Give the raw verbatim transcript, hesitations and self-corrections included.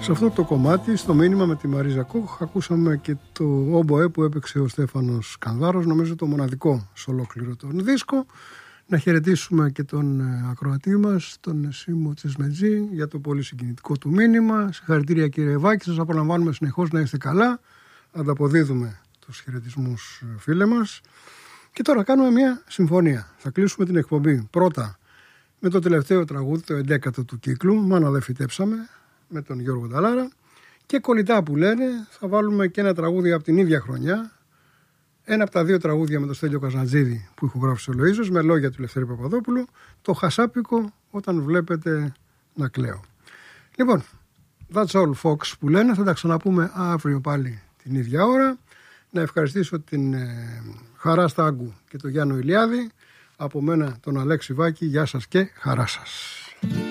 Σε αυτό το κομμάτι, στο μήνυμα με τη Μαρίζα Κόχ, ακούσαμε και το όμποε που έπαιξε ο Στέφανος Κανδάρος, νομίζω το μοναδικό σε ολόκληρο τον δίσκο. Να χαιρετήσουμε και τον ακροατή μας, τον Σίμω Τσεσμετζή, για το πολύ συγκινητικό του μήνυμα. Συγχαρητήρια κύριε Βάκη, σας απολαμβάνουμε συνεχώς, να είστε καλά. Ανταποδίδουμε τους χαιρετισμούς, φίλε μας. Και τώρα κάνουμε μια συμφωνία. Θα κλείσουμε την εκπομπή πρώτα με το τελευταίο τραγούδι, το εντέκατο του κύκλου, «Μάνα δεν φυτέψαμε», με τον Γιώργο Νταλάρα. Και κολλητά που λένε, θα βάλουμε και ένα τραγούδι από την ίδια χρονιά. Ένα από τα δύο τραγούδια με τον Στέλιο Καζαντζίδη που ηχογράφησε ο Λοΐζος, με λόγια του Λευτέρη Παπαδόπουλου, το «Χασάπικο όταν βλέπετε να κλαίω». Λοιπόν, that's all folks που λένε, θα τα ξαναπούμε αύριο πάλι την ίδια ώρα. Να ευχαριστήσω την ε, Χαρά Στάγκου και τον Γιάννο Ηλιάδη. Από μένα τον Αλέξη Βάκη, γεια σας και χαρά σας.